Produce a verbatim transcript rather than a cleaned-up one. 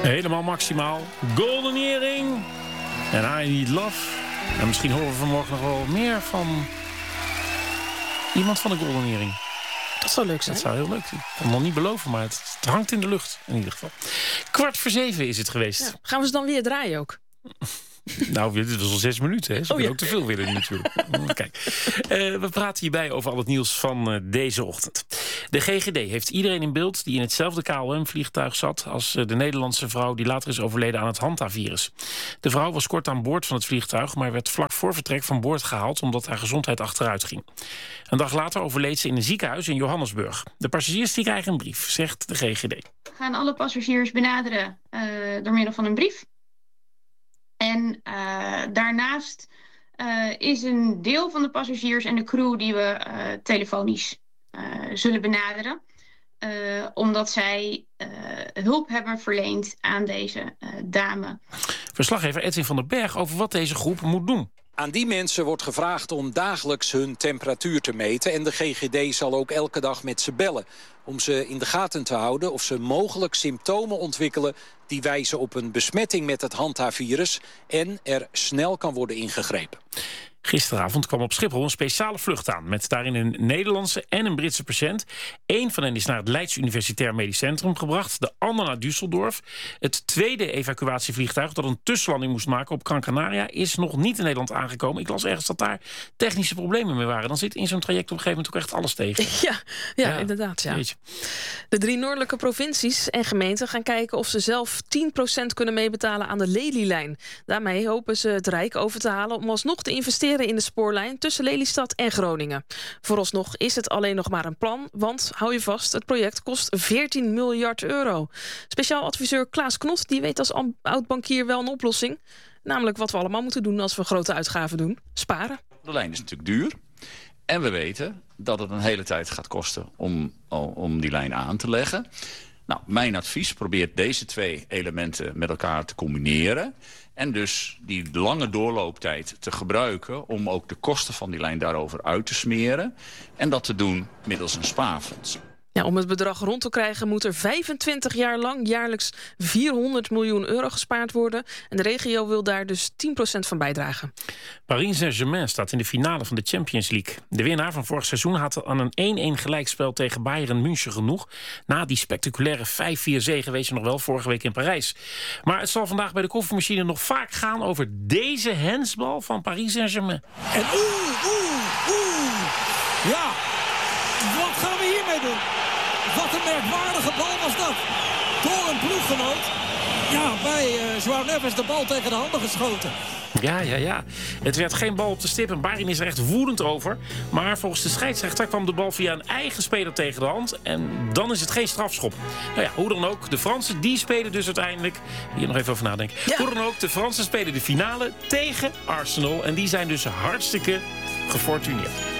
Helemaal maximaal. Golden Earring. En I Need Love. En misschien horen we vanmorgen nog wel meer van iemand van de Golden Earring. Dat zou leuk zijn. Dat zou heel leuk zijn. Ik kan het nog niet beloven, maar het, het hangt in de lucht in ieder geval. Kwart voor zeven is het geweest. Ja, gaan we ze dan weer draaien ook? Nou, dit was al zes minuten, hè? Ze oh, kunnen ja. ook te veel willen natuurlijk. Kijk, uh, we praten hierbij over al het nieuws van uh, deze ochtend. De G G D heeft iedereen in beeld die in hetzelfde K L M-vliegtuig zat als uh, de Nederlandse vrouw die later is overleden aan het Hanta-virus. De vrouw was kort aan boord van het vliegtuig, maar werd vlak voor vertrek van boord gehaald omdat haar gezondheid achteruit ging. Een dag later overleed ze in een ziekenhuis in Johannesburg. De passagiers die krijgen een brief, zegt de G G D. We gaan alle passagiers benaderen uh, door middel van een brief. En uh, daarnaast uh, is een deel van de passagiers en de crew die we uh, telefonisch uh, zullen benaderen. Uh, omdat zij uh, hulp hebben verleend aan deze uh, dame. Verslaggever Edwin van den Berg over wat deze groep moet doen. Aan die mensen wordt gevraagd om dagelijks hun temperatuur te meten. En de G G D zal ook elke dag met ze bellen. Om ze in de gaten te houden of ze mogelijk symptomen ontwikkelen die wijzen op een besmetting met het Hanta-virus. En er snel kan worden ingegrepen. Gisteravond kwam op Schiphol een speciale vlucht aan met daarin een Nederlandse en een Britse patiënt. Eén van hen is naar het Leids Universitair Medisch Centrum gebracht, de ander naar Düsseldorf. Het tweede evacuatievliegtuig dat een tussenlanding moest maken op Gran Canaria is nog niet in Nederland aangekomen. Ik las ergens dat daar technische problemen mee waren. Dan zit in zo'n traject op een gegeven moment ook echt alles tegen. Ja, ja, ja inderdaad. Ja. De drie noordelijke provincies en gemeenten gaan kijken of ze zelf tien procent kunnen meebetalen aan de Lelylijn. Daarmee hopen ze het Rijk over te halen om alsnog te investeren in de spoorlijn tussen Lelystad en Groningen. Vooralsnog is het alleen nog maar een plan, want hou je vast, het project kost veertien miljard euro. Speciaal adviseur Klaas Knot die weet als oud-bankier wel een oplossing. Namelijk wat we allemaal moeten doen als we grote uitgaven doen. Sparen. De lijn is natuurlijk duur. En we weten dat het een hele tijd gaat kosten om, om die lijn aan te leggen. Nou, mijn advies probeert deze twee elementen met elkaar te combineren. En dus die lange doorlooptijd te gebruiken om ook de kosten van die lijn daarover uit te smeren. En dat te doen middels een spaarfonds. Ja, om het bedrag rond te krijgen moet er vijfentwintig jaar lang jaarlijks vierhonderd miljoen euro gespaard worden. En de regio wil daar dus tien procent van bijdragen. Paris Saint-Germain staat in de finale van de Champions League. De winnaar van vorig seizoen had aan een één-één gelijkspel tegen Bayern München genoeg. Na die spectaculaire vijf vier zege, weet je nog wel, vorige week in Parijs. Maar het zal vandaag bij de koffiemachine nog vaak gaan over deze handsbal van Paris Saint-Germain. En oeh, oeh, oeh. Ja, wat gaan we hiermee doen? Wat een merkwaardige bal was dat. Door een ploeggenoot. Ja, bij uh, João Neves de bal tegen de handen geschoten. Ja, ja, ja. Het werd geen bal op de stip en Bayern is er echt woedend over. Maar volgens de scheidsrechter kwam de bal via een eigen speler tegen de hand. En dan is het geen strafschop. Nou ja, hoe dan ook. De Fransen, die spelen dus uiteindelijk... Hier nog even over nadenken. Ja. Hoe dan ook, de Fransen spelen de finale tegen Arsenal. En die zijn dus hartstikke gefortuneerd.